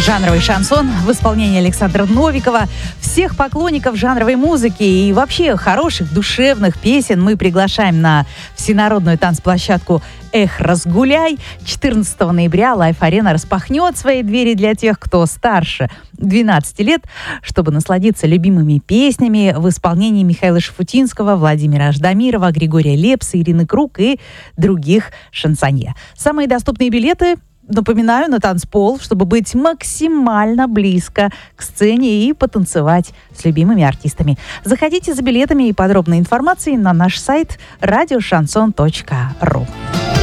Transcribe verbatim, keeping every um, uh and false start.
Жанровый шансон в исполнении Александра Новикова. Всех поклонников жанровой музыки и вообще хороших, душевных песен мы приглашаем на всенародную танцплощадку «Эх, разгуляй». четырнадцатого ноября Лайф-арена распахнет свои двери для тех, кто старше двенадцати лет, чтобы насладиться любимыми песнями в исполнении Михаила Шафутинского, Владимира Ждамирова, Григория Лепса, Ирины Круг и других шансонье. Самые доступные билеты, напоминаю, на танцпол, чтобы быть максимально близко к сцене и потанцевать с любимыми артистами. Заходите за билетами и подробной информацией на наш сайт радиошансон точка ру.